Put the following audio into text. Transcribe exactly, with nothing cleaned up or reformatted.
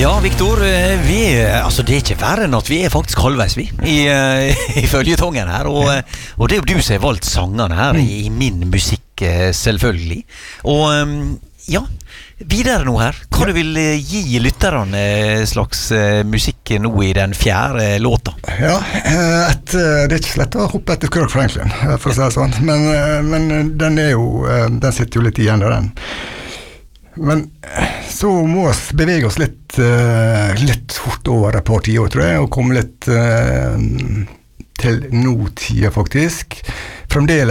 Ja, Victor, vi, altså det er ikke verre enn at vi er faktisk halvveis vi i, i føljetongen her, og, og det er jo du som har valgt sangene her i, i min musikk, selvfølgelig. Og ja, videre nå her, hva du vil gi lytterne slags musikk nå i den fjerde låta? Ja, et, det er ikke slett å hoppe etter Kirk Franklin, for å si det sånn, men, men den er jo, den sitter jo litt igjen der den. Men så må vi bevege oss litt, uh, litt fort over et par tiår, tror jeg, og komme litt uh, til nåtida, faktisk. Fremdeles